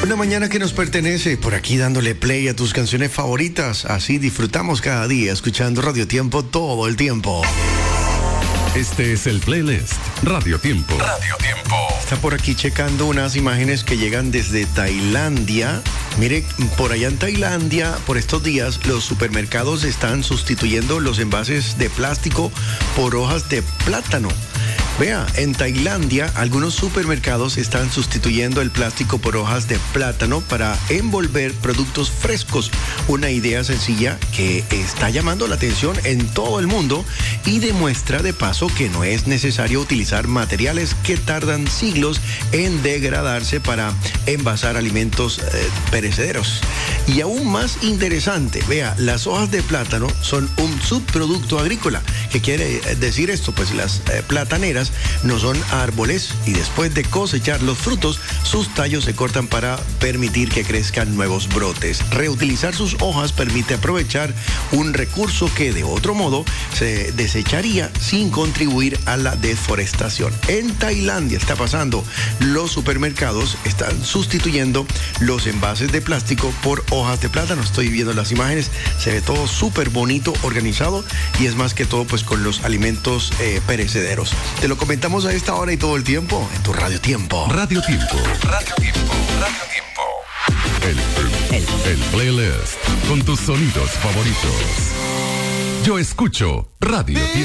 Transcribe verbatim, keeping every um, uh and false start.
Una mañana que nos pertenece, por aquí dándole play a tus canciones favoritas. Así disfrutamos cada día escuchando Radio Tiempo todo el tiempo. Este es el playlist Radio Tiempo. Radio Tiempo. Está por aquí checando unas imágenes que llegan desde Tailandia. Mire, por allá en Tailandia, por estos días, los supermercados están sustituyendo los envases de plástico por hojas de plátano. Vea, en Tailandia, algunos supermercados están sustituyendo el plástico por hojas de plátano para envolver productos frescos. Una idea sencilla que está llamando la atención en todo el mundo y demuestra de paso que no es necesario utilizar materiales que tardan siglos en degradarse para envasar alimentos eh, perecederos. Y aún más interesante, vea, las hojas de plátano son un subproducto agrícola. ¿Qué quiere decir esto? Pues las eh, plataneras no son árboles y después de cosechar los frutos, sus tallos se cortan para permitir que crezcan nuevos brotes. Reutilizar sus hojas permite aprovechar un recurso que de otro modo se desecharía sin contribuir a la deforestación. En Tailandia está pasando. Los supermercados están sustituyendo los envases de plástico por hojas de plátano. Estoy viendo las imágenes, se ve todo súper bonito, organizado y es más que todo pues con los alimentos eh, perecederos. Te lo comentamos a esta hora y todo el tiempo en tu Radio Tiempo. Radio Tiempo. Radio Tiempo. Radio Tiempo. El, el, el playlist con tus sonidos favoritos. Yo escucho Radio Tiempo.